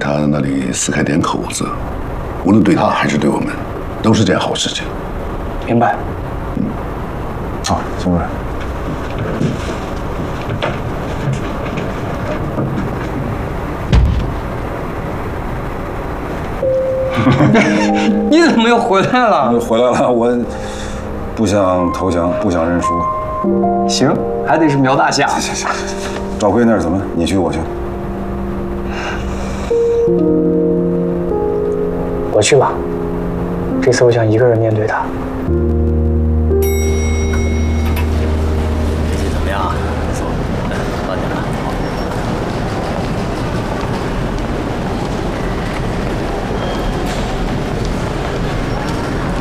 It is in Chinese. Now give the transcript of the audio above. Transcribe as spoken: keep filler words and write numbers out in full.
他那里撕开点口子，无论对他还是对我们，都是件好事情。 明白。 嗯， 好，请问。 你怎么又回来了？ 回来了，我不想投降，不想认输。 行，还得是苗大侠。 行行行，赵辉那儿怎么？你去我去。 我去吧，这次我想一个人面对他。